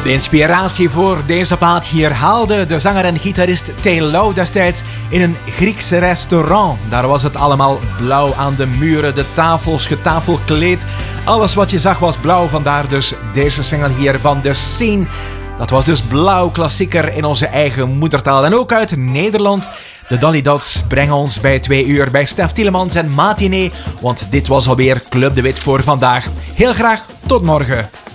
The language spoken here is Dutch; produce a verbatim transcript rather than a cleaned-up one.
De inspiratie voor deze plaat hier haalde de zanger en gitarist Telo destijds in een Griekse restaurant. Daar was het allemaal blauw aan de muren, de tafels, getafelkleed. Alles wat je zag was blauw, vandaar dus deze single hier van The Scene. Dat was dus blauw klassieker in onze eigen moedertaal. En ook uit Nederland. De Dolly Dots brengen ons bij twee uur bij Stef Tielemans en Matinee. Want dit was alweer Club de Wit voor vandaag. Heel graag tot morgen.